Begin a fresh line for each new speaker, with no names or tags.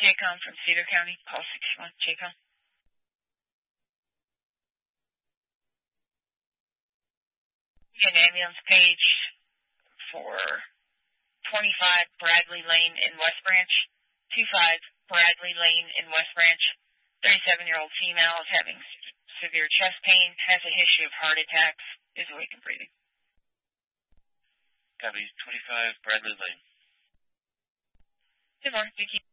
JCOM from Cedar County, call 61, JCOM. An ambulance page for 25 Bradley Lane in West Branch, 25 Bradley Lane in West Branch. 37-year-old female is having severe chest pain, has a history of heart attacks, is awake and breathing.
Copy, 25 Bradley Lane.
10-4, thank you.